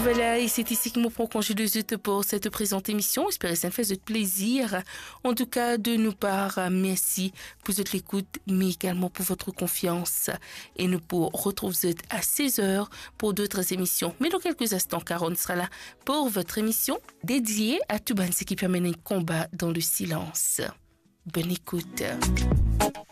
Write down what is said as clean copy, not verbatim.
Voilà, et c'est ici que je prends congé de zut pour cette présente émission. J'espère que ça me fait de plaisir. En tout cas, de nous part, merci pour votre écoute, mais également pour votre confiance. Et nous pour retrouver à 16h pour d'autres émissions. Mais dans quelques instants, Caron sera là pour votre émission dédiée à tout ce qui permet un combat dans le silence. Bonne écoute.